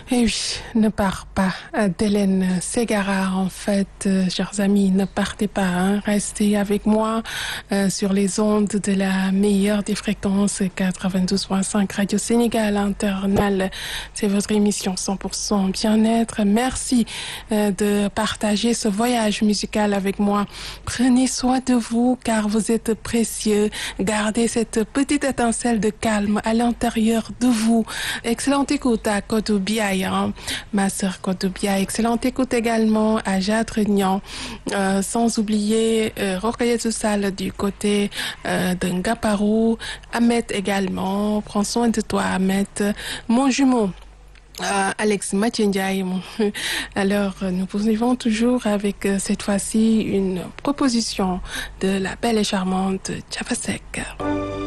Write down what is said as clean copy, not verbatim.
Et oui, ne pars pas. D'Hélène Ségara, en fait, chers amis, ne partez pas, hein. Restez avec moi sur les ondes de la meilleure des fréquences 92.5 Radio Sénégal International. C'est votre émission 100% bien-être. Merci de partager ce voyage musical avec moi. Prenez soin de vous car vous êtes précieux. Gardez cette petite étincelle de calme à l'intérieur de vous. Excellente écoute à Kodou Biaye, hein, ma sœur Kodou Biaye. Excellente écoute également à Jade Rignan. Sans oublier Rokhaya Sall du côté de Ngaparou. Ahmed également. Prends soin de toi, Ahmed. Mon jumeau. Alex Mathiendiaï. Alors, nous poursuivons toujours avec cette fois-ci une proposition de la belle et charmante Tchafasek.